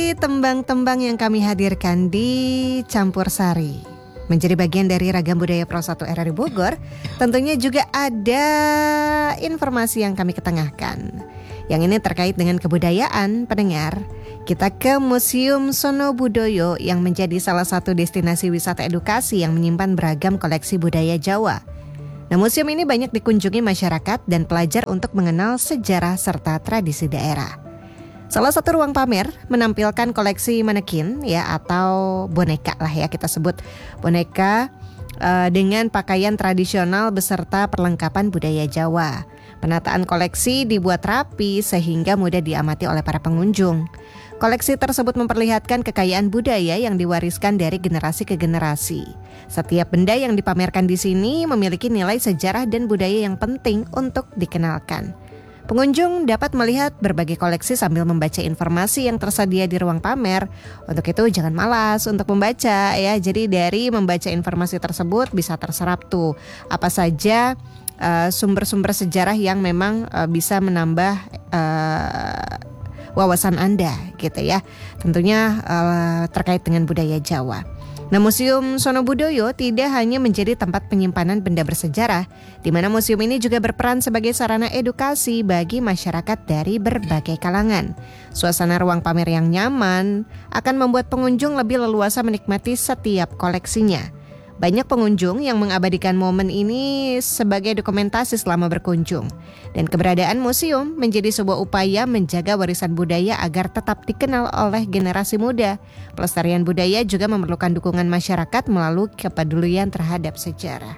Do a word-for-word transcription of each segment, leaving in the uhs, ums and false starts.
dari tembang-tembang yang kami hadirkan di Campur Sari menjadi bagian dari Ragam Budaya Pro satu R R I Bogor, tentunya juga ada informasi yang kami ketengahkan. Yang ini terkait dengan kebudayaan, pendengar. Kita ke Museum Sono Budoyo yang menjadi salah satu destinasi wisata edukasi yang menyimpan beragam koleksi budaya Jawa. Nah, museum ini banyak dikunjungi masyarakat dan pelajar untuk mengenal sejarah serta tradisi daerah. Salah satu ruang pamer menampilkan koleksi manekin ya atau boneka lah ya kita sebut boneka uh, dengan pakaian tradisional beserta perlengkapan budaya Jawa. Penataan koleksi dibuat rapi sehingga mudah diamati oleh para pengunjung. Koleksi tersebut memperlihatkan kekayaan budaya yang diwariskan dari generasi ke generasi. Setiap benda yang dipamerkan di sini memiliki nilai sejarah dan budaya yang penting untuk dikenalkan. Pengunjung dapat melihat berbagai koleksi sambil membaca informasi yang tersedia di ruang pamer. Untuk itu jangan malas untuk membaca ya. Jadi dari membaca informasi tersebut bisa terserap tuh apa saja uh, sumber-sumber sejarah yang memang uh, bisa menambah uh, wawasan Anda gitu ya. Tentunya uh, terkait dengan budaya Jawa. Nah, Museum Sono Budoyo tidak hanya menjadi tempat penyimpanan benda bersejarah, di mana museum ini juga berperan sebagai sarana edukasi bagi masyarakat dari berbagai kalangan. Suasana ruang pamer yang nyaman akan membuat pengunjung lebih leluasa menikmati setiap koleksinya. Banyak pengunjung yang mengabadikan momen ini sebagai dokumentasi selama berkunjung. Dan keberadaan museum menjadi sebuah upaya menjaga warisan budaya agar tetap dikenal oleh generasi muda. Pelestarian budaya juga memerlukan dukungan masyarakat melalui kepedulian terhadap sejarah.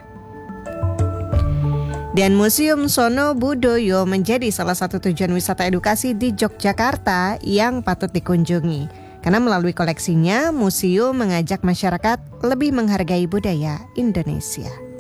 Dan Museum Sono Budoyo menjadi salah satu tujuan wisata edukasi di Yogyakarta yang patut dikunjungi. Karena melalui koleksinya, museum mengajak masyarakat lebih menghargai budaya Indonesia.